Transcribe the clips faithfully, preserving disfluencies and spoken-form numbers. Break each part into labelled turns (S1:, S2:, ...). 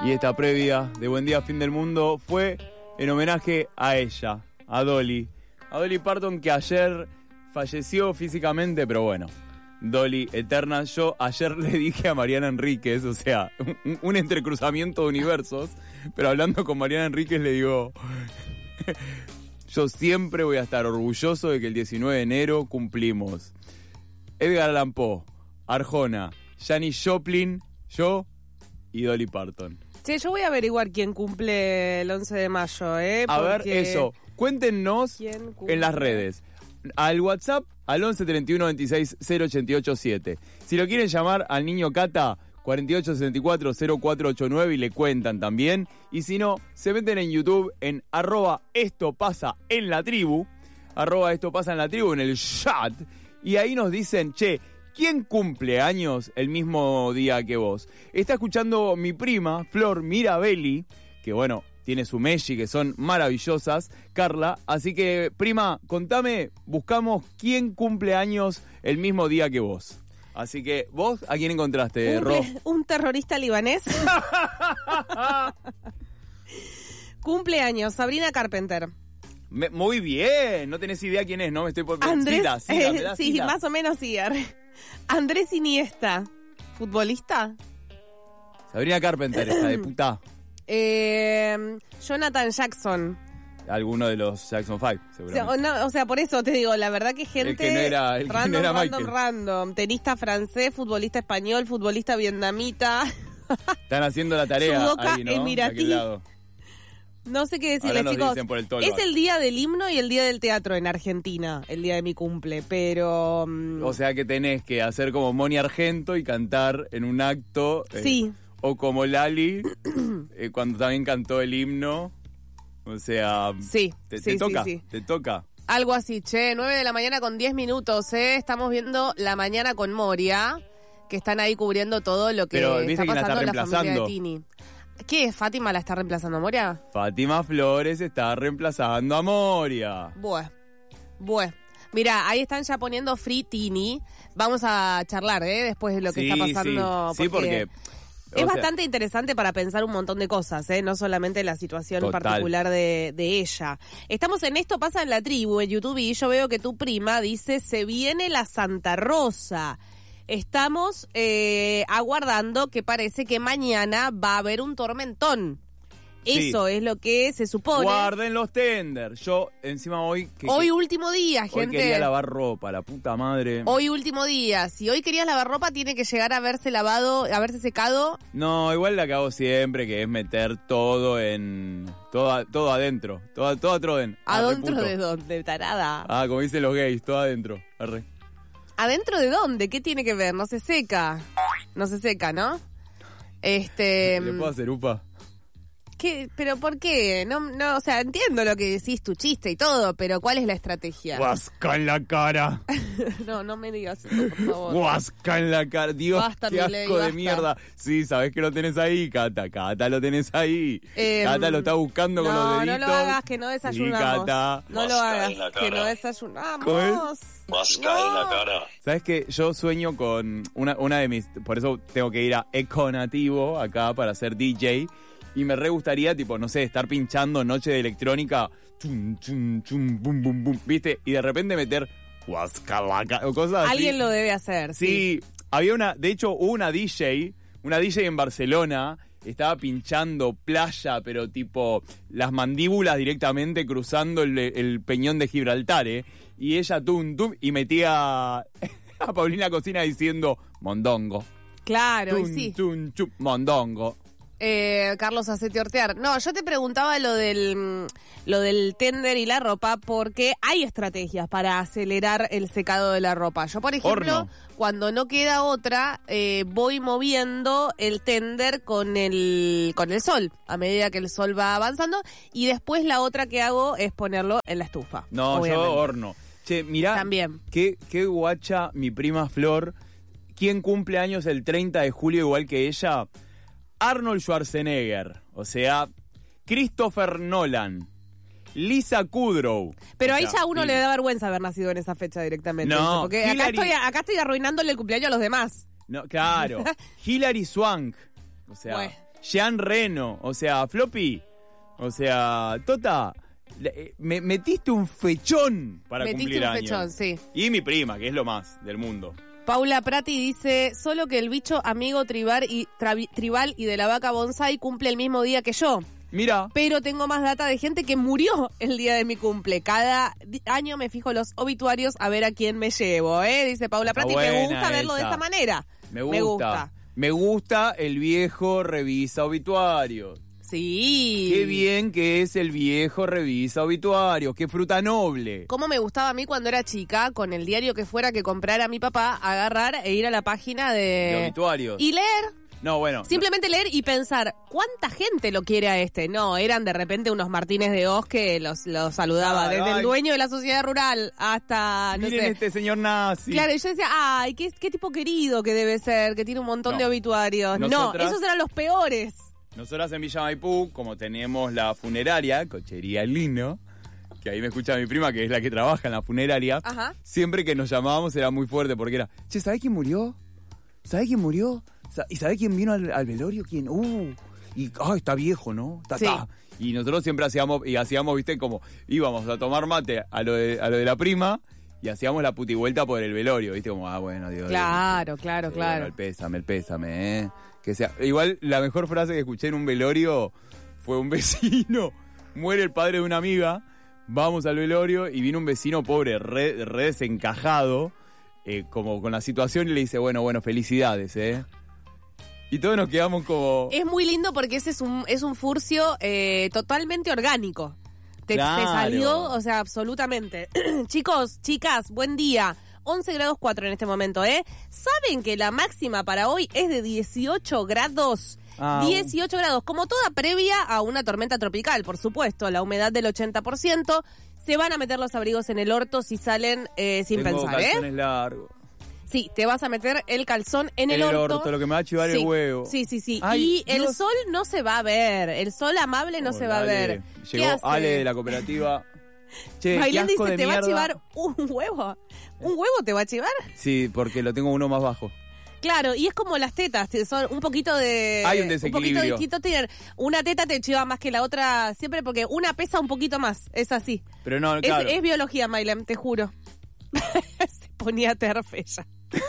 S1: Y esta previa de Buen Día Fin del Mundo fue en homenaje a ella, a Dolly. A Dolly Parton, que ayer falleció físicamente, pero bueno, Dolly eterna. Yo ayer le dije a Mariana Enríquez, o sea, un, un entrecruzamiento de universos, pero hablando con Mariana Enríquez le digo, yo siempre voy a estar orgulloso de que el diecinueve de enero cumplimos Edgar Allan Poe, Arjona, Janis Joplin, yo y Dolly Parton.
S2: Che, yo voy a averiguar quién cumple el once de mayo, ¿eh?
S1: A ver,
S2: Porque...
S1: eso. Cuéntenos en las redes. Al WhatsApp, al once treinta y uno veintiséis cero ochenta y ocho siete. Si lo quieren llamar al niño Cata, cuarenta y ocho sesenta y cuatro cero cuatro ochenta y nueve y le cuentan también. Y si no, se meten en YouTube en arroba esto pasa en la tribu. Arroba esto pasa en la tribu, en el chat. Y ahí nos dicen, che, ¿quién cumple años el mismo día que vos? Está escuchando mi prima, Flor Mirabelli, que bueno, tiene su Meshi, que son maravillosas, Carla. Así que, prima, contame, buscamos quién cumple años el mismo día que vos. Así que, ¿vos a quién encontraste, Ro?
S2: Un terrorista libanés. Cumpleaños, Sabrina Carpenter.
S1: Me, muy bien, no tenés idea quién es, ¿no? Me estoy por...
S2: Andrés,
S1: Cita, cita,
S2: eh,
S1: me da
S2: sí,
S1: cita.
S2: más o menos sí. Andrés Iniesta, futbolista.
S1: Sabrina Carpenter, esta de puta.
S2: Eh, Jonathan Jackson.
S1: Alguno de los Jackson Five,
S2: O
S1: seguramente.
S2: sea, no, o sea, por eso te digo, la verdad que gente
S1: El que no era- el que
S2: random,
S1: no era
S2: random,
S1: Michael.
S2: random. Tenista francés, futbolista español, futbolista vietnamita.
S1: Están haciendo la tarea
S2: Sudoka
S1: ahí, ¿no?
S2: emiratí.
S1: De aquel lado.
S2: No sé qué decirles,
S1: Ahora nos
S2: chicos.
S1: dicen por el tolva.
S2: Es el día del himno y el día del teatro en Argentina, el día de mi cumple, pero... um,
S1: O sea que tenés que hacer como Moni Argento y cantar en un acto. eh,
S2: Sí.
S1: O como Lali, eh, cuando también cantó el himno. O sea,
S2: Sí,
S1: te,
S2: sí,
S1: te
S2: sí,
S1: toca,
S2: sí.
S1: te toca.
S2: Algo así, che, nueve de la mañana con diez minutos, ¿eh? Estamos viendo La Mañana con Moria, que están ahí cubriendo todo lo que
S1: Pero, ¿viste
S2: está
S1: quién la está
S2: pasando en la familia de
S1: reemplazando?
S2: Tini. ¿Qué? ¿Fátima la está reemplazando a Moria?
S1: Fátima Flores está reemplazando a Moria.
S2: Bueh, bueh. Mira, ahí están ya poniendo Free Tini. Vamos a charlar, ¿eh? Después de lo que
S1: Sí,
S2: está pasando.
S1: sí, sí, porque...
S2: Es
S1: o sea,
S2: bastante interesante para pensar un montón de cosas, ¿eh? No solamente la situación
S1: Total.
S2: particular de, de ella. Estamos en Esto Pasa en la Tribu, en YouTube, y yo veo que tu prima dice, se viene la Santa Rosa. Estamos eh, aguardando que parece que mañana va a haber un tormentón.
S1: Sí.
S2: Eso es lo que se supone.
S1: Guarden los tenders. Yo, encima hoy... Que,
S2: Hoy
S1: que-
S2: último día,
S1: hoy
S2: gente.
S1: quería lavar ropa, la puta madre.
S2: Hoy último día. Si hoy querías lavar ropa, tiene que llegar a haberse lavado, a haberse secado.
S1: No, igual la que hago siempre, que es meter todo en... Todo, a- todo adentro. Todo, todo adentro. en-
S2: ¿Adentro
S1: arre,
S2: de
S1: puto.
S2: dónde, tarada?
S1: Ah, como dicen los gays, todo adentro. Arre.
S2: ¿Adentro de dónde? ¿Qué tiene que ver? No se seca. No se seca, ¿no? Este...
S1: ¿Le puedo hacer upa?
S2: ¿qué? ¿Pero por qué? No, no, o sea, entiendo lo que decís, tu chiste y todo, pero ¿cuál es la estrategia?
S1: Guasca en la cara.
S2: No, no me digas eso, por favor.
S1: Guasca en la cara. Dios,
S2: Basta,
S1: qué asco
S2: Milei,
S1: de
S2: basta.
S1: mierda. Sí, sabés que lo tenés ahí, Cata. Cata lo tenés ahí.
S2: Eh,
S1: Cata lo está buscando con
S2: no,
S1: los deditos.
S2: No, lo hagas, que no desayunamos.
S1: Sí, Cata.
S2: No lo
S3: Guasca en la
S2: hagas,
S3: cara.
S2: que no desayunamos.
S1: ¿Cómo es?
S3: Guasca en la cara.
S1: ¿Sabes qué? Yo sueño con una, una de mis... Por eso tengo que ir a Econativo acá para ser D J. Y me re gustaría, tipo, no sé, estar pinchando noche de electrónica. Chum, chum, chum, bum, bum, bum. ¿Viste? Y de repente meter... Huascalaca, o cosas así.
S2: Alguien lo debe hacer, sí.
S1: Sí, había una... De hecho, hubo una D J, una D J en Barcelona... Estaba pinchando playa, pero tipo las mandíbulas directamente cruzando el, el peñón de Gibraltar, ¿eh? Y ella tum, tum, y metía a Paulina Cocina diciendo mondongo.
S2: Claro, y
S1: Tum,
S2: sí.
S1: tum, chum, mondongo.
S2: Eh, Carlos Acete Ortear. No, yo te preguntaba lo del mm, lo del tender y la ropa porque hay estrategias para acelerar el secado de la ropa. Yo, por ejemplo,
S1: Horno.
S2: cuando no queda otra, eh, voy moviendo el tender con el con el sol a medida que el sol va avanzando y después la otra que hago es ponerlo en la estufa.
S1: No,
S2: obviamente.
S1: yo horno. Che, mirá,
S2: También.
S1: Qué, qué guacha mi prima Flor. ¿Quién cumple años el treinta de julio igual que ella? Arnold Schwarzenegger, o sea, Christopher Nolan, Lisa Kudrow.
S2: Pero
S1: O
S2: ahí
S1: sea,
S2: ya a uno
S1: sí.
S2: le da vergüenza haber nacido en esa fecha directamente.
S1: No,
S2: porque acá
S1: Hillary-
S2: estoy, acá estoy arruinándole el cumpleaños a los demás.
S1: No, claro. Hilary Swank. O sea,
S2: Bueno.
S1: Jean Reno, o sea, Floppy, o sea, Tota, me metiste un fechón para
S2: Metiste
S1: cumplir
S2: un
S1: años.
S2: fechón, sí.
S1: Y mi prima, que es lo más del mundo.
S2: Paula Prati dice, solo que el bicho amigo tribal y, travi- tribal y de la vaca bonsai cumple el mismo día que yo.
S1: Mira.
S2: Pero tengo más data de gente que murió el día de mi cumple. Cada di- año me fijo los obituarios a ver a quién me llevo, ¿eh? Dice Paula
S1: Está
S2: Prati, me
S1: buena
S2: gusta verlo de
S1: esa.
S2: esa manera.
S1: Me gusta.
S2: Me gusta.
S1: Me gusta el viejo revisa obituarios.
S2: Sí.
S1: Qué bien que es el viejo revisa obituarios. Qué fruta noble.
S2: Cómo me gustaba a mí cuando era chica, con el diario que fuera que comprara mi papá, agarrar e ir a la página de...
S1: De obituarios.
S2: Y leer.
S1: No, bueno.
S2: Simplemente leer y pensar, ¿cuánta gente lo quiere a este? No, eran de repente unos Martínez de Oz que los, los saludaba,
S1: Claro,
S2: desde el
S1: ay.
S2: dueño de la sociedad rural hasta, no
S1: Miren
S2: sé.
S1: este señor nazi.
S2: Claro, y yo decía, ay, qué, qué tipo querido que debe ser, que tiene un montón
S1: No.
S2: de obituarios.
S1: Nosotras-
S2: No, esos eran los peores.
S1: Nosotras en Villa Maipú, como tenemos la funeraria, Cochería Lino, que ahí me escucha mi prima, que es la que trabaja en la funeraria,
S2: Ajá.
S1: siempre que nos llamábamos era muy fuerte, porque era, che, ¿sabés quién murió? ¿Sabés quién murió? Sa- ¿Y sabés quién vino al, al velorio? ¿Quién? Uh, y, ah, está viejo, ¿no? Está,
S2: Sí.
S1: está. Y nosotros siempre hacíamos, y hacíamos, viste, como íbamos a tomar mate a lo de, a lo de la prima, y hacíamos la putivuelta por el velorio, viste, como, ah, bueno, Dios.
S2: Claro, claro,
S1: Sí,
S2: claro.
S1: bueno, el pésame, el pésame, ¿eh? Que sea. Igual la mejor frase que escuché en un velorio fue un vecino, muere el padre de una amiga, vamos al velorio y viene un vecino pobre, re, re desencajado, eh, como con la situación, y le dice, bueno, bueno, felicidades, ¿eh? Y todos nos quedamos como...
S2: Es muy lindo porque ese es un, es un furcio eh, totalmente orgánico. Te,
S1: Claro.
S2: te salió, o sea, absolutamente. Chicos, chicas, buen día. once grados cuatro en este momento, ¿eh? ¿Saben que la máxima para hoy es de dieciocho grados?
S1: Ah,
S2: dieciocho grados, como toda previa a una tormenta tropical, por supuesto. La humedad del ochenta por ciento. Se van a meter los abrigos en el orto si salen eh, sin
S1: tengo
S2: pensar, ¿eh?
S1: calzones largos.
S2: Sí, te vas a meter el calzón en el,
S1: El
S2: orto.
S1: orto, lo que me va a chivar
S2: Sí,
S1: el huevo.
S2: Sí, sí, sí.
S1: Ay,
S2: y el
S1: Dios.
S2: sol no se va a ver. El sol amable no
S1: Oh,
S2: se va a
S1: dale.
S2: ver. ¿Qué
S1: Llegó
S2: hace?
S1: Ale de la cooperativa. Che, qué
S2: Bailén
S1: asco
S2: dice,
S1: de
S2: ¿te va a
S1: mierda.
S2: chivar un huevo? ¿Un huevo te va a chivar?
S1: Sí, porque lo tengo uno más bajo.
S2: Claro, y es como las tetas, que son un poquito de...
S1: Hay un
S2: poquito
S1: desequilibrio.
S2: distinto tener. Una teta te chiva más que la otra siempre porque una pesa un poquito más, es así.
S1: Pero no,
S2: Es,
S1: claro.
S2: es biología, Mailem, te juro. Se ponía terfella.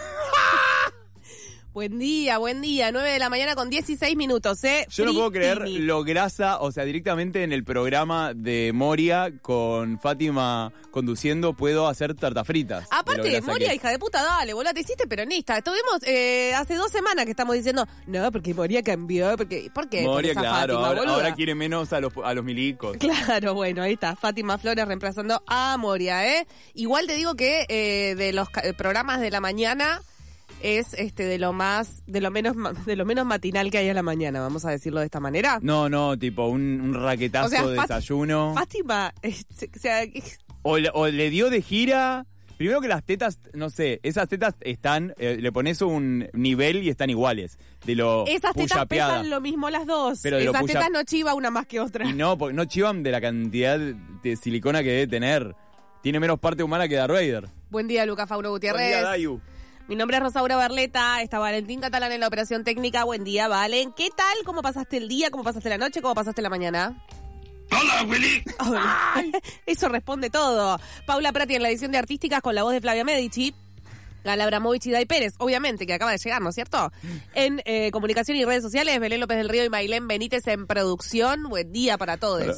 S2: Buen día, buen día. nueve de la mañana con dieciséis minutos, ¿eh?
S1: Yo no puedo creer
S2: Fritini.
S1: lo grasa, o sea, directamente en el programa de Moria con Fátima conduciendo puedo hacer tartas fritas. de lo
S2: Aparte,
S1: grasa
S2: Moria,
S1: que-
S2: hija de puta, dale, boludo, te hiciste peronista. Estuvimos eh, hace dos semanas que estamos diciendo, no, porque Moria cambió, porque, ¿por qué?
S1: Moria,
S2: Por esa
S1: claro,
S2: Fátima,
S1: ahora,
S2: boluda.
S1: ahora quiere menos a los, a los milicos.
S2: Claro, bueno, ahí está, Fátima Flores reemplazando a Moria, ¿eh? Igual te digo que eh, de los ca- programas de la mañana es este de lo más, de lo menos ma- de lo menos matinal que hay a la mañana, vamos a decirlo de esta manera.
S1: No, no, tipo un, un raquetazo
S2: O sea,
S1: de
S2: Fat-
S1: desayuno.
S2: Fátima, es- o sea,
S1: O, le- o le dio de gira. Primero que las tetas, no sé, esas tetas están, eh, le pones un nivel y están iguales. De lo
S2: esas tetas
S1: puyapeada.
S2: pesan lo mismo las dos.
S1: Pero de lo
S2: Esas
S1: puya-
S2: tetas no chiva una más que otra.
S1: Y no, porque no chivan de la cantidad de silicona que debe tener. Tiene menos parte humana que Darth Vader.
S2: Buen día, Luca Fauro
S1: Buen
S2: Gutiérrez.
S1: día, Dayu.
S2: Mi nombre es Rosaura Barleta, está Valentín Catalán en la operación técnica. Buen día, Valen. ¿Qué tal? ¿Cómo pasaste el día? ¿Cómo pasaste la noche? ¿Cómo pasaste la mañana?
S3: Hola, Willy.
S2: Hola. Eso responde todo. Paula Prati en la edición de Artísticas con la voz de Flavia Medici. Gala Abramovich y Day Pérez, obviamente, que acaba de llegar, ¿no es cierto? En eh, comunicación y redes sociales, Belén López del Río y Mailén Benítez en producción. Buen día para todos.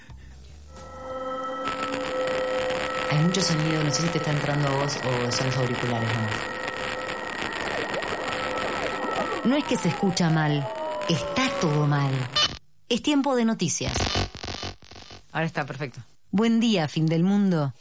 S4: Hay mucho sonido, no sé si te está entrando a vos o son los auriculares nomás. No es que se escucha mal, está todo mal. Es tiempo de noticias. Ahora está, perfecto. Buen día, fin del mundo.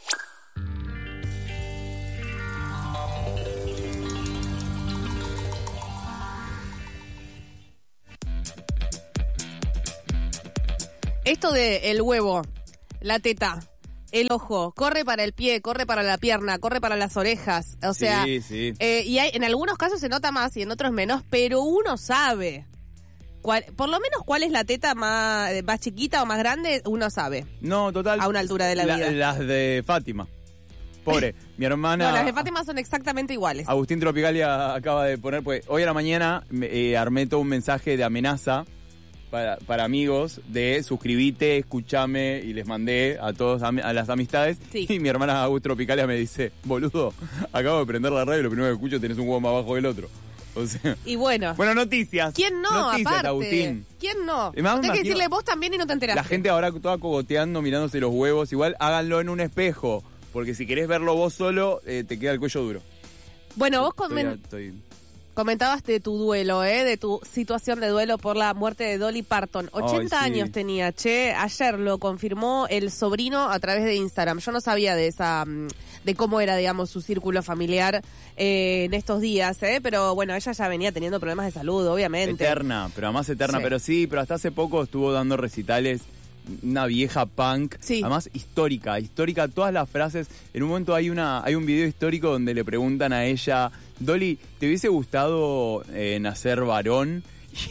S2: Esto de el huevo, la teta, el ojo, corre para el pie, corre para la pierna, corre para las orejas. O sea,
S1: Sí, sí.
S2: eh, y hay, en algunos casos se nota más y en otros menos, pero uno sabe. Cuál, por lo menos cuál es la teta más, más chiquita o más grande, uno sabe.
S1: No, total.
S2: A una altura de la vida.
S1: Las de Fátima. Pobre, mi hermana.
S2: No, las de Fátima son exactamente iguales.
S1: Agustín Tropicalia acaba de poner, pues hoy a la mañana me, eh, armé todo un mensaje de amenaza para, para amigos de suscribite, escuchame, y les mandé a todos a, a las amistades.
S2: Sí.
S1: Y mi hermana Agus Tropicalia me dice, boludo, acabo de prender la radio y lo primero que escucho tenés un huevo más bajo que el otro. O sea,
S2: y bueno.
S1: Bueno, noticias.
S2: ¿Quién no,
S1: noticias,
S2: aparte?
S1: Agustín.
S2: ¿Quién no?
S1: Y más
S2: Tenés que
S1: imagino-
S2: decirle vos también y no te enteraste.
S1: La gente ahora toda cogoteando, mirándose los huevos. Igual háganlo en un espejo, porque si querés verlo vos solo, eh, te queda el cuello duro.
S2: Bueno, vos
S1: Estoy-
S2: comen-
S1: estoy-
S2: comentabas de tu duelo, ¿eh? De tu situación de duelo por la muerte de Dolly Parton. ochenta
S1: Ay, sí.
S2: años tenía, che. Ayer lo confirmó el sobrino a través de Instagram. Yo no sabía de esa, mm, de cómo era, digamos, su círculo familiar eh, en estos días, ¿eh? Pero bueno, ella ya venía teniendo problemas de salud, obviamente.
S1: Eterna, pero además eterna.
S2: Sí.
S1: Pero sí, pero hasta hace poco estuvo dando recitales, una vieja punk,
S2: Sí.
S1: además histórica, histórica, todas las frases. En un momento hay una hay un video histórico donde le preguntan a ella, Dolly, ¿te hubiese gustado eh, nacer varón?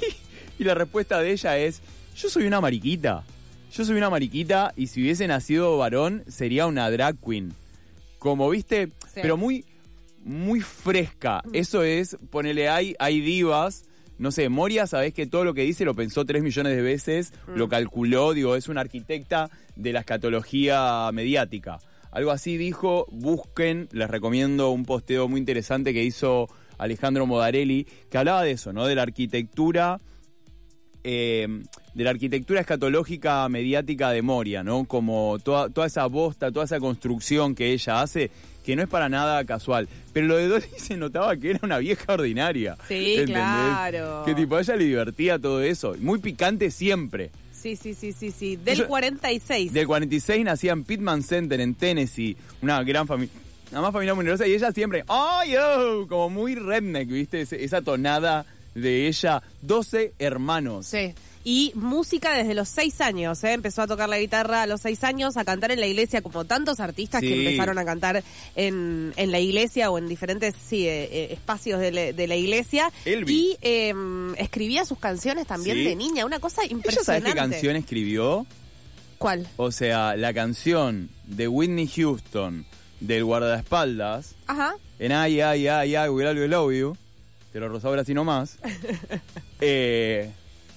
S1: Y la respuesta de ella es, yo soy una mariquita, yo soy una mariquita y si hubiese nacido varón sería una drag queen. Como viste,
S2: Sí.
S1: pero muy, muy fresca. Eso es, ponele, hay, hay divas. No sé, Moria, sabés que todo lo que dice lo pensó tres millones de veces,
S2: Mm.
S1: lo calculó, digo, es una arquitecta de la escatología mediática. Algo así dijo, busquen, les recomiendo un posteo muy interesante que hizo Alejandro Modarelli, que hablaba de eso, ¿no? De la arquitectura, eh, de la arquitectura escatológica mediática de Moria, ¿no? Como toda, toda esa bosta, toda esa construcción que ella hace, que no es para nada casual. Pero lo de Dolly se notaba que era una vieja ordinaria.
S2: Sí,
S1: ¿entendés?
S2: claro.
S1: Que tipo a ella le divertía todo eso. Muy picante siempre.
S2: Sí, sí, sí, sí, sí. Del
S1: Yo-
S2: cuarenta y seis.
S1: Del cuarenta y seis nacía en Pittman Center, en Tennessee. Una gran familia. Una más familia muy numerosa. Y ella siempre, ¡oh, yo! Como muy redneck, ¿viste? Ese- esa tonada de ella. doce hermanos.
S2: Sí. Y música desde los seis años, ¿eh? Empezó a tocar la guitarra a los seis años, a cantar en la iglesia, como tantos artistas que
S1: Sí.
S2: empezaron a cantar en, en la iglesia o en diferentes sí, eh, eh, espacios de, la- de la iglesia.
S1: Elvis.
S2: Y eh, escribía sus canciones también
S1: Sí.
S2: de niña, una cosa
S1: ¿Ella
S2: impresionante.
S1: sabes qué canción escribió?
S2: ¿Cuál?
S1: O sea, la canción de Whitney Houston, del guardaespaldas,
S2: Ajá.
S1: en Ay, Ay, Ay, Ay, Will Always Love You, te lo rozaba así nomás, eh,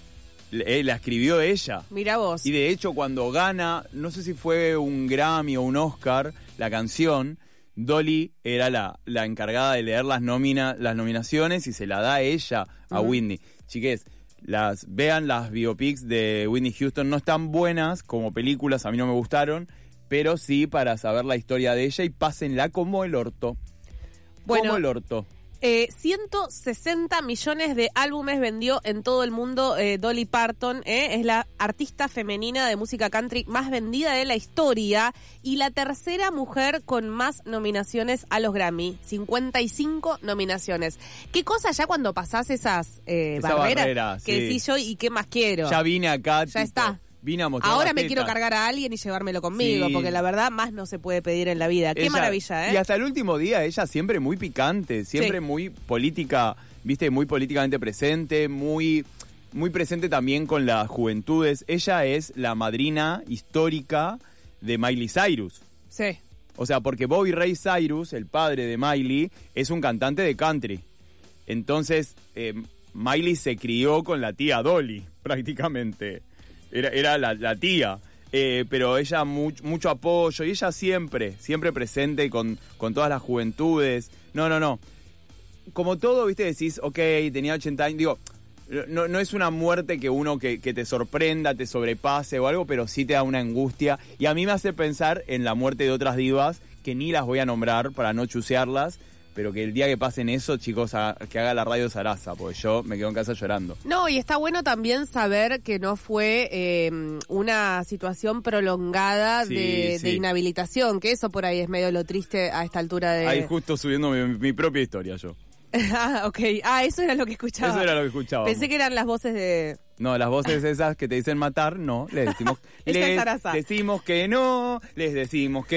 S1: le- la escribió ella.
S2: Mira vos.
S1: Y de hecho, cuando gana, no sé si fue un Grammy o un Oscar, la canción, Dolly era la, la encargada de leer las, nómina, las nominaciones y se la da ella a
S2: Ujú.
S1: Whitney. Chiques, las, vean las biopics de Whitney Houston, no están buenas como películas, a mí no me gustaron, pero sí para saber la historia de ella y pásenla como el orto.
S2: Bueno,
S1: como el orto.
S2: Eh, ciento sesenta millones de álbumes vendió en todo el mundo eh, Dolly Parton. eh, es la artista femenina de música country más vendida de la historia y la tercera mujer con más nominaciones a los Grammy. cincuenta y cinco nominaciones. ¿Qué cosa ya cuando pasás esas eh,
S1: Esa
S2: barreras
S1: barrera,
S2: que
S1: sí.
S2: decís yo y qué más quiero?
S1: Ya vine acá.
S2: Ya está.
S1: Vine a mostrar
S2: Ahora
S1: las
S2: me quiero
S1: tetas.
S2: cargar a alguien y llevármelo conmigo,
S1: Sí.
S2: porque la verdad más no se puede pedir en la vida. Qué
S1: Ella-
S2: maravilla, ¿eh?
S1: Y hasta el último día ella siempre muy picante, siempre
S2: Sí.
S1: muy política, viste, muy políticamente presente, muy, muy presente también con las juventudes. Ella es la madrina histórica de Miley Cyrus.
S2: Sí.
S1: O sea, porque Bobby Ray Cyrus, el padre de Miley, es un cantante de country. Entonces, eh, Miley se crió con la tía Dolly, prácticamente. Era, era la, la tía. Eh, pero ella much, mucho apoyo y ella siempre, siempre presente con, con todas las juventudes. No, no, no. Como todo, viste, decís, ok, tenía ochenta años. Digo, no, no es una muerte que uno que, que te sorprenda, te sobrepase o algo, pero sí te da una angustia. Y a mí me hace pensar en la muerte de otras divas, que ni las voy a nombrar para no chusearlas, pero que el día que pasen eso, chicos, a- que haga la radio Sarasa, porque yo me quedo en casa llorando.
S2: No, y está bueno también saber que no fue eh, una situación prolongada
S1: Sí,
S2: de,
S1: sí.
S2: de inhabilitación, que eso por ahí es medio lo triste a esta altura de...
S1: Ahí justo subiendo mi, mi propia historia yo.
S2: ah, ok. Ah, eso era lo que escuchaba.
S1: Eso era lo que escuchaba.
S2: Pensé que eran las voces de...
S1: No, las voces esas que te dicen matar, no, les decimos,
S2: Esa es
S1: les
S2: Sarasa.
S1: decimos que no, les decimos que